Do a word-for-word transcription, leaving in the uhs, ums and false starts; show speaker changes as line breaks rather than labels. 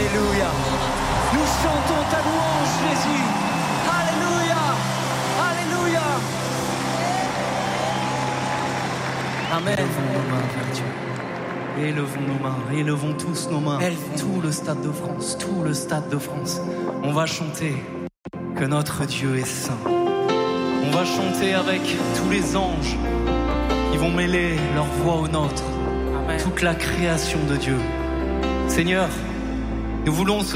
Alléluia. Nous chantons ta louange, Jésus. Alléluia. Alléluia. Amen. Élevons nos mains vers Dieu. Élevons nos mains, élevons tous nos mains. Élevons. Tout le stade de France, tout le stade de France. On va chanter que notre Dieu est saint. On va chanter avec tous les anges qui vont mêler leur voix aux nôtres. Amen. Toute la création de Dieu. Seigneur, nous voulons